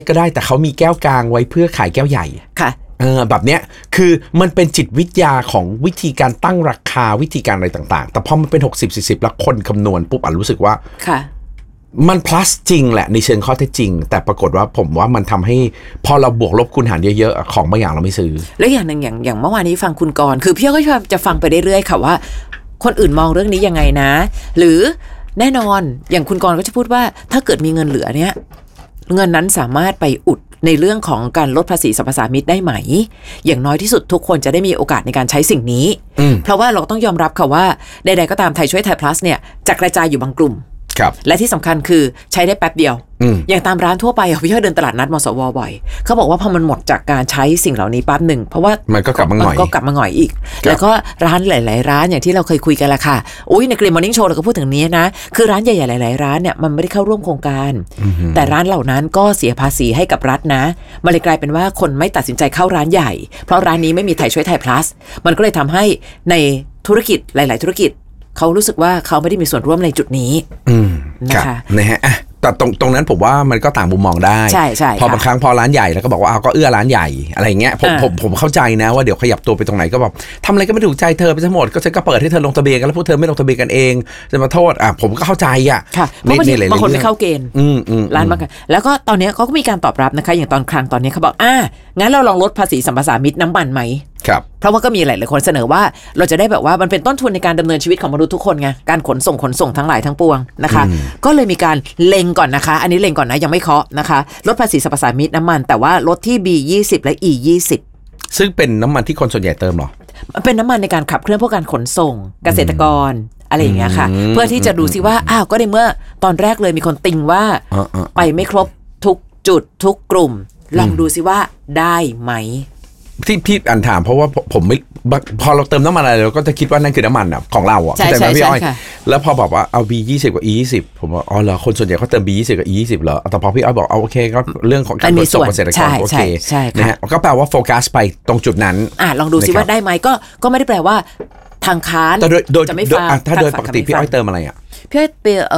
ก็ได้แต่เขามีแก้วกลางไว้เพื่อขายแก้วใหญ่ค่ะแบบเนี้ยคือมันเป็นจิตวิทยาของวิธีการตั้งราคาวิธีการอะไรต่างๆแต่พอมันเป็น60-40แล้วคนคำนวณปุ๊บรู้สึกว่าค่ะมัน plus จริงแหละในเชิงข้อเท็จจริงแต่ปรากฏว่าผมว่ามันทำให้พอเราบวกลบคูณหารเยอะๆของบางอย่างเราไม่ซื้อแล้วอย่างนึงอย่างเมื่อวานนี้ฟังคุณกรณ์คือพี่ก็จะฟังไปเรื่อยๆค่ะว่าคนอื่นมองเรื่องนี้ยังไงนะหรือแน่นอนอย่างคุณกรณ์ก็จะพูดว่าถ้าเกิดมีเงินเหลือเนี่ยเงินนั้นสามารถไปอุดในเรื่องของการลดภาษีสรรพสามิตได้ไหมอย่างน้อยที่สุดทุกคนจะได้มีโอกาสในการใช้สิ่งนี้เพราะว่าเราต้องยอมรับค่ะว่าใดๆก็ตามไทยช่วยไทย plus เนี่ยจะกระจายอยู่บางกลุ่มและที่สำคัญคือใช้ได้แป๊บเดียวอย่างตามร้านทั่วไปพี่ก็เดินตลาดนัดมสวบ่อยเขาบอกว่าพอมันหมดจากการใช้สิ่งเหล่านี้แป๊บหนึ่งเพราะว่ามันก็กลับมาหง่อยอีกแล้วก็ร้านหลายๆร้านอย่างที่เราเคยคุยกันละค่ะในGreen Morning Showเราก็พูดถึงนี้นะคือร้านใหญ่ๆหลายๆร้านเนี่ยมันไม่ได้เข้าร่วมโครงการแต่ร้านเหล่านั้นก็เสียภาษีให้กับรัฐนะมันเลยกลายเป็นว่าคนไม่ตัดสินใจเข้าร้านใหญ่เพราะร้านนี้ไม่มีไทยช่วยไทย plus มันก็เลยทำให้ในธุรกิจหลายๆธุรกิจเขารู้สึกว่าเขาไม่ได้มีส่วนร่วมในจุดนี้นะคะนะฮะแต่ตรงนั้นผมว่ามันก็ต่างมุมมองได้ใช่พอบางครั้งพอร้านใหญ่แล้วก็บอกว่าก็เอื้อร้านใหญ่อะไรเงี้ยผมเข้าใจนะว่าเดี๋ยวขยับตัวไปตรงไหนก็แบบทำอะไรก็ไม่ถูกใจเธอไปทั้งหมดก็ฉันก็เปิดให้เธอลงทะเบียนกันแล้วพวกเธอไม่ลงทะเบียนกันเองจะมาโทษผมก็เข้าใจเพราะบางคนไม่เข้าเกณฑ์ร้านบางกันแล้วก็ตอนนี้เขาก็มีการตอบรับนะคะอย่างตอนครั้งตอนนี้เขาบอกงั้นเราลองลดภาษีสัมปทานมิตรน้ำมันไหมเพราะว่าก็มีหลายคนเสนอว่าเราจะได้แบบว่ามันเป็นต้นทุนในการดำเนินชีวิตของมนุษย์ทุกคนไงการขนส่งทั้งหลายทั้งปวงนะคะก็เลยมีการเล็งก่อนนะคะอันนี้เล็งก่อนนะยังไม่เคาะนะคะลดภาษีสรรพสามิตน้ำมันแต่ว่าลดที่ B20 และ E20 ซึ่งเป็นน้ำมันที่คนส่วนใหญ่เติมหรอเป็นน้ำมันในการขับเคลื่อนพวกการขนส่งเกษตรกรอะไรอย่างเงี้ยค่ะเพื่อที่จะดูซิว่าก็ในเมื่อตอนแรกเลยมีคนติงว่าไปไม่ครบทุกจุดทุกกลุ่มลองดูซิว่าได้ไหมที่พี่ถามเพราะว่าผมไม่พอเราเติมน้ำมันอะไรเราก็จะคิดว่านั่นคือน้ำมันของเราเข้าใจไหมพี่อ้อยแล้วพอบอกว่าเอา B20 กับ E20 ผมว่าเหรอคนส่วนใหญ่เขาเติม B20 กับ E20 เหรอแต่พอพี่อ้อยบอกโอเคก็เรื่องของการขนส่งเกษตรกรโอเคนะฮะก็แปลว่าโฟกัสไปตรงจุดนั้นลองดูซิว่าได้ไหมก็ไม่ได้แปลว่าทางค้านจะไม่ฟังถ้าโดยปกติพี่อ้อยเติมอะไรพี่อ้อยเติม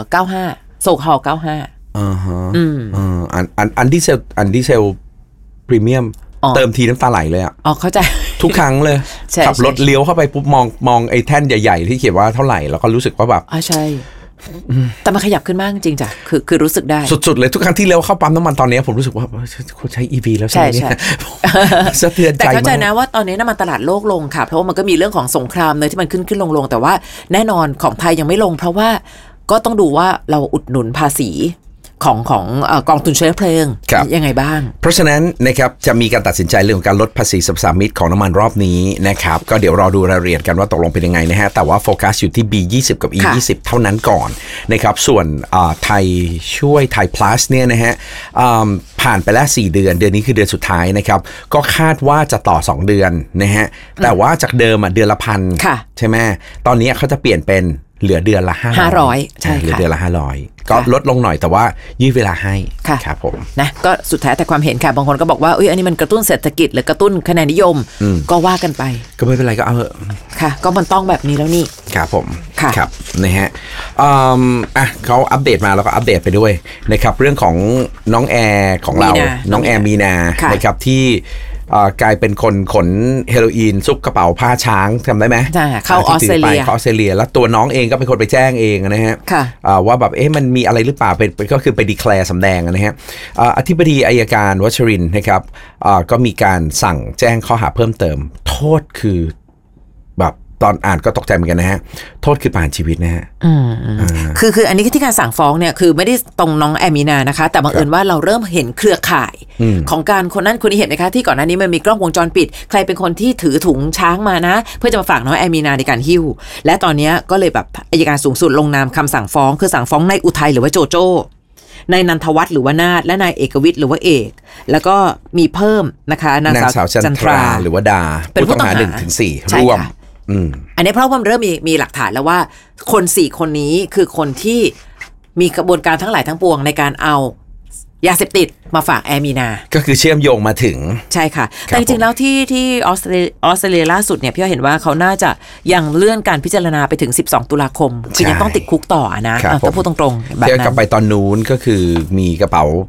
95โซฮอล95 อันดีเซลพรีเมียมเติมทีน้ำตาไหลเลยเข้าใจทุกครั้งเลยขับรถเลี้ยวเข้าไปปุ๊บมองไอ้แท่นใหญ่ๆที่เขียนว่าเท่าไหร่แล้วก็รู้สึกว่าแบบใช่แต่มันขยับขึ้นมากจริงจ้ะคือรู้สึกได้สุดๆเลยทุกครั้งที่เลี้ยวเข้าปั๊มน้ำมันตอนนี้ผมรู้สึกว่าควรใช้ EV แล้วใช่ไหมสะเทือนใจแต่เข้าใจนะว่าตอนนี้น้ำมันตลาดโลกลงค่ะเพราะว่ามันก็มีเรื่องของสงครามเลยที่มันขึ้นลงแต่ว่าแน่นอนของไทยยังไม่ลงเพราะว่าก็ต้องดูว่าเราอุดหนุนภาษีของกองทุนเชื้อเพลิงยังไงบ้างเพราะฉะนั้นนะครับจะมีการตัดสินใจเรื่องของการลดภาษีสรรพสามิตของน้ำมันรอบนี้นะครับก็เดี๋ยวรอดูรายละเอียดกันว่าตกลงเป็นยังไงนะฮะแต่ว่าโฟกัสอยู่ที่ B20 กับ E20 เท่านั้นก่อนนะครับส่วนไทยช่วยไทย plus เนี่ยนะฮะผ่านไปแล้ว4 เดือนนี้คือเดือนสุดท้ายนะครับก็คาดว่าจะต่อ2 เดือนนะฮะแต่ว่าจากเดิมเดือนละ1,000ใช่ไหมตอนนี้เขาจะเปลี่ยนเป็นเหลือเดือนละ500ใช่เหลือเดือนละ500ก็ลดลงหน่อยแต่ว่ายืดเวลาให้ครับผมนะก็สุดท้ายแต่ความเห็นค่ะบางคนก็บอกว่าอันนี้มันกระตุ้นเศรษฐกิจหรือกระตุ้นคะแนนนิยมก็ว่ากันไปก็ไม่เป็นไรก็เอาค่ะก็มันต้องแบบนี้แล้วนี่ครับผมครับนะฮะเขาอัปเดตมาแล้วก็อัปเดตไปด้วยนะครับเรื่องของน้องแอร์ของเราน้องแอร์มีนานะครับที่กลายเป็นคนขนเฮโรอีนซุกกระเป๋าผ้าช้างจำได้ไหมเข้าออสเตรเลียแล้วตัวน้องเองก็เป็นคนไปแจ้งเองนะฮะว่าแบบมันมีอะไรหรือเปล่าเป็นก็คือไปดีแคลร์สำแดงนะฮะอธิบดีอัยการวัชรินทร์นะครับก็มีการสั่งแจ้งข้อหาเพิ่มเติมโทษคือแบบตอนอ่านก็ตกใจเหมือนกันนะฮะโทษคือประหารชีวิตนะฮะคืออันนี้ที่การสั่งฟ้องเนี่ยคือไม่ได้ตรงน้องแอมีนานะคะแต่บังเอิญว่าเราเริ่มเห็นเครือข่ายของการคนนั้นคนนี้เห็นไหมคะที่ก่อนหน้านี้มันมีกล้องวงจรปิดใครเป็นคนที่ถือถุงช้างมานะเพื่อจะมาฝากน้องแอมีนาในการหิ้วและตอนนี้ก็เลยแบบอัยการสูงสุดลงนามคำสั่งฟ้องคือสั่งฟ้องนายอุทัยหรือว่าโจโจ้นายนันทวัฒน์หรือว่านาฏและนายเอกวิทย์หรือว่าเอกแล้วก็มีเพิ่มนะคะนางสาวจันทราหรือว่าดาเป็นผู้ต้องหา 1-4 ร่วมอันนี้เพราะว่ามันเริ่มมีหลักฐานแล้วว่าคน4คนนี้คือคนที่มีกระบวนการทั้งหลายทั้งปวงในการเอายาเสพติดมาฝากแอมีนาก็คือเชื่อมโยงมาถึงใช่ค่ะแต่จริงๆแล้วที่ออสเตรเลียล่าสุดเนี่ยพี่เห็นว่าเขาน่าจะยังเลื่อนการพิจารณาไปถึง12 ตุลาคมคือยังต้องติดคุกต่อนะถ้าพูดตรงๆแบบนั้นกลับไปตอนนู้นก็คือมีกระเป๋า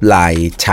ลายฉ